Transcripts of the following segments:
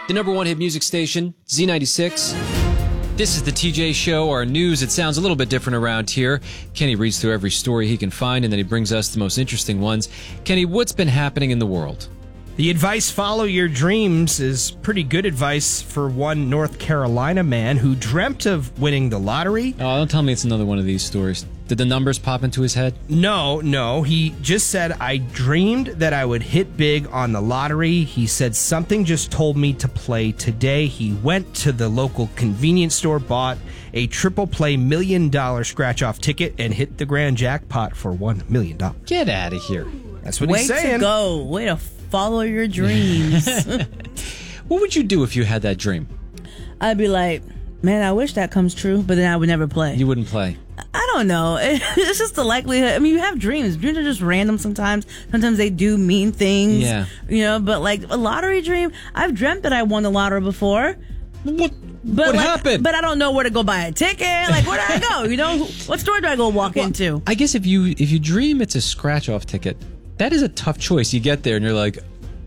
The number one hit music station, Z96. This is the TJ Show, our news. It sounds a little bit different around here. Kenny reads through every story he can find, and then he brings us the most interesting ones. Kenny, what's been happening in the world? The advice, follow your dreams, is pretty good advice for one North Carolina man who dreamt of winning the lottery. Oh, don't tell me it's another one of these stories. Did the numbers pop into his head? No. He just said, I dreamed that I would hit big on the lottery. He said, something just told me to play today. He went to the local convenience store, bought a triple play $1 million scratch-off ticket, and hit the grand jackpot for $1 million. Get out of here. That's what he's saying. Way to go. Way to follow your dreams. What would you do if you had that dream? I'd be like, man, I wish that comes true, but then I would never play. You wouldn't play. I don't know. It's just the likelihood. I mean, you have dreams. Dreams are just random sometimes. Sometimes they do mean things. Yeah. You know, but like a lottery dream, I've dreamt that I won the lottery before. What happened? But I don't know where to go buy a ticket. Like, where do I go? You know, what store do I go walk into? I guess if you dream it's a scratch-off ticket, that is a tough choice. You get there and you're like,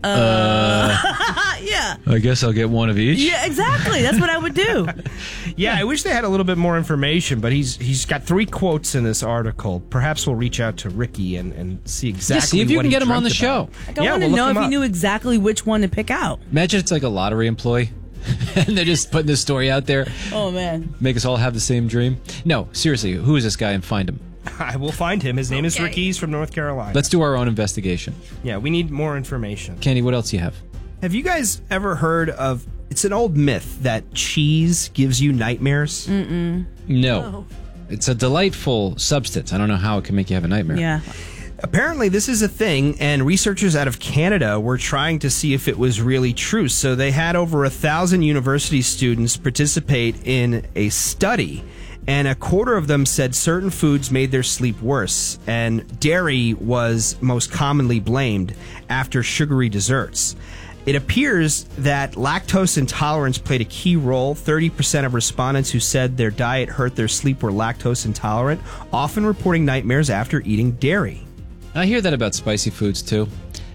yeah. I guess I'll get one of each. Yeah, exactly. That's what I would do. Yeah, I wish they had a little bit more information, but he's got 3 quotes in this article. Perhaps we'll reach out to Ricky and see exactly see if you what can he get him on the dreamt show. about. Like, I want to know if he knew exactly which one to pick out. Imagine it's like a lottery employee. And they're just putting this story out there. Oh, man. Make us all have the same dream. No, seriously, who is this guy and find him? I will find him. His name is Ricky. He's from North Carolina. Let's do our own investigation. Yeah, we need more information. Kenny, what else do you have? Have you guys ever heard of, it's an old myth that cheese gives you nightmares? Mm-mm. No. Oh. It's a delightful substance. I don't know how it can make you have a nightmare. Yeah. Apparently, this is a thing, and researchers out of Canada were trying to see if it was really true. So they had over 1,000 university students participate in a study, and a quarter of them said certain foods made their sleep worse, and dairy was most commonly blamed after sugary desserts. It appears that lactose intolerance played a key role. 30% of respondents who said their diet hurt their sleep were lactose intolerant, often reporting nightmares after eating dairy. I hear that about spicy foods, too.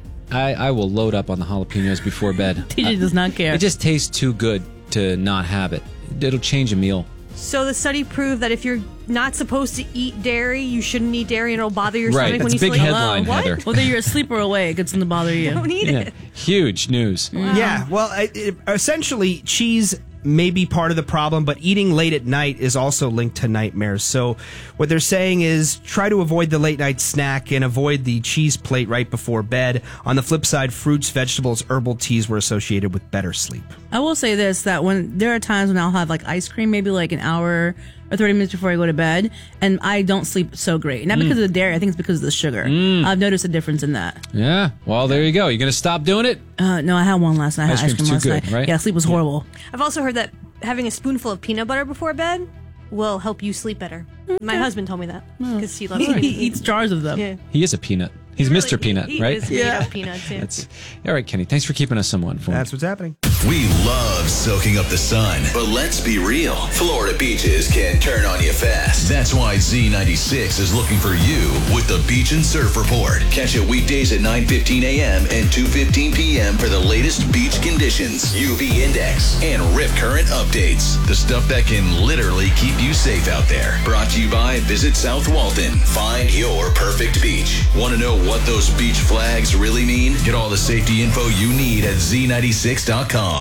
I will load up on the jalapenos before bed. TJ does not care. It just tastes too good to not have it. It'll change a meal. So the study proved that if you're not supposed to eat dairy, you shouldn't eat dairy and it'll bother your stomach when you sleep. Right, that's a big headline, What? Heather. Whether you're asleep or awake, it's going to bother you. Don't eat it. Huge news. Wow. Yeah, well, essentially, cheese may be part of the problem, but eating late at night is also linked to nightmares. So what they're saying is try to avoid the late night snack and avoid the cheese plate right before bed. On the flip side, fruits, vegetables, herbal teas were associated with better sleep. I will say this, that when there are times when I'll have like ice cream, maybe like an hour or 30 minutes before I go to bed, and I don't sleep so great. Not because of the dairy, I think it's because of the sugar. I've noticed a difference in that. Yeah, well, there you go. You going to stop doing it? No, I had one last night. I had ice cream last too good, night. right? Yeah, sleep was horrible. I've also heard that having a spoonful of peanut butter before bed will help you sleep better. My husband told me that because he loves He peanut. eats jars of them. Yeah. He is a peanut. He's Really, Mr. Peanut, he right? is made of peanuts, yeah. That's, all right, Kenny. Thanks for keeping us somewhat informed. That's what's happening. We love soaking up the sun, but let's be real. Florida beaches can turn on you fast. That's why Z96 is looking for you with the Beach and Surf Report. Catch it weekdays at 9:15 a.m. and 2:15 p.m. for the latest beach conditions, UV index, and rip current updates. The stuff that can literally keep you safe out there. Brought to you by Visit South Walton. Find your perfect beach. Want to know what those beach flags really mean? Get all the safety info you need at Z96.com.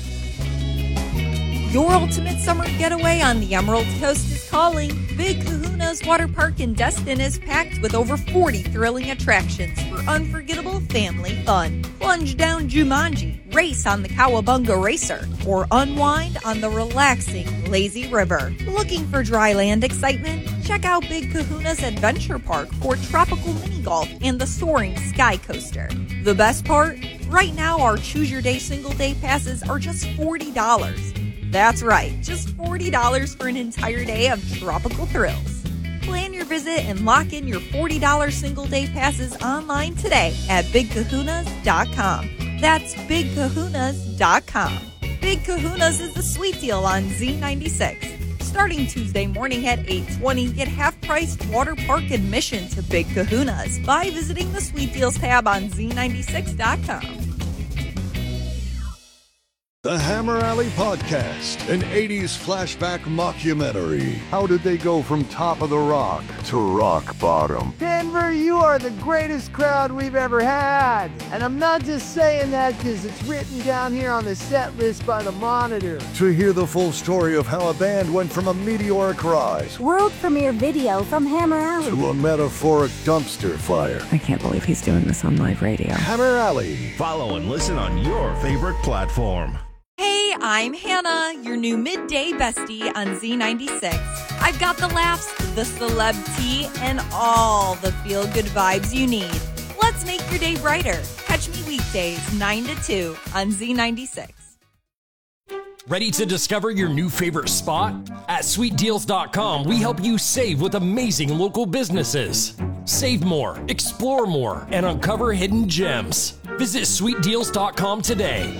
Your ultimate summer getaway on the Emerald Coast is calling. Big Kahuna's Water Park in Destin is packed with over 40 thrilling attractions for unforgettable family fun. Plunge down Jumanji, race on the Cowabunga Racer, or unwind on the relaxing Lazy River. Looking for dry land excitement? Check out Big Kahuna's Adventure Park for tropical mini golf and the soaring Sky Coaster. The best part? Right now, our Choose Your Day single day passes are just $40. That's right, just $40 for an entire day of tropical thrills. Plan your visit and lock in your $40 single day passes online today at BigKahunas.com. That's BigKahunas.com. Big Kahunas is the sweet deal on Z96. Starting Tuesday morning at 8:20, get half-priced water park admission to Big Kahunas by visiting the Sweet Deals tab on Z96.com. The Hammer Alley Podcast, an 80s flashback mockumentary. How did they go from top of the rock to rock bottom? Denver, you are the greatest crowd we've ever had. And I'm not just saying that because it's written down here on the set list by the Monitor. To hear the full story of how a band went from a meteoric rise world premiere video from Hammer Alley to a metaphoric dumpster fire. I can't believe he's doing this on live radio. Hammer Alley. Follow and listen on your favorite platform. Hey, I'm Hannah, your new midday bestie on Z96. I've got the laughs, the celeb tea, and all the feel-good vibes you need. Let's make your day brighter. Catch me weekdays 9 to 2 on Z96. Ready to discover your new favorite spot? At sweetdeals.com, we help you save with amazing local businesses. Save more, explore more, and uncover hidden gems. Visit sweetdeals.com today.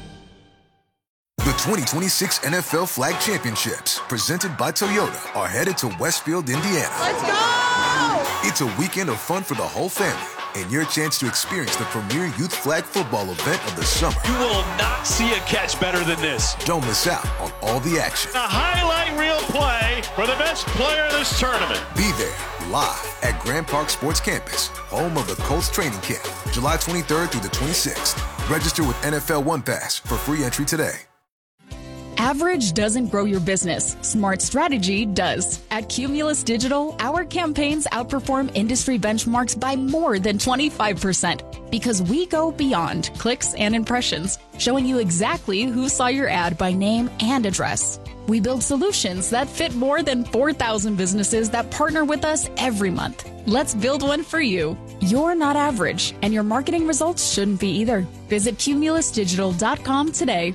The 2026 NFL Flag Championships, presented by Toyota, are headed to Westfield, Indiana. Let's go! It's a weekend of fun for the whole family, and your chance to experience the premier youth flag football event of the summer. You will not see a catch better than this. Don't miss out on all the action. A highlight reel play for the best player in this tournament. Be there, live at Grand Park Sports Campus, home of the Colts training camp, July 23rd through the 26th. Register with NFL One Pass for free entry today. Average doesn't grow your business. Smart strategy does. At Cumulus Digital, our campaigns outperform industry benchmarks by more than 25% because we go beyond clicks and impressions, showing you exactly who saw your ad by name and address. We build solutions that fit more than 4,000 businesses that partner with us every month. Let's build one for you. You're not average, and your marketing results shouldn't be either. Visit cumulusdigital.com today.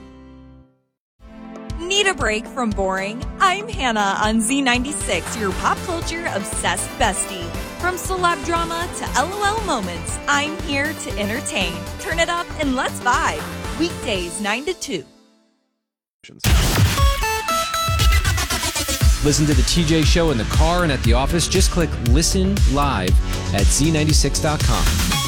Need a break from boring? I'm Hannah on Z96, your pop culture obsessed bestie. From celeb drama to LOL moments, I'm here to entertain. Turn it up and let's vibe. Weekdays 9 to 2. Listen to the TJ Show in the car and at the office. Just click Listen Live at Z96.com.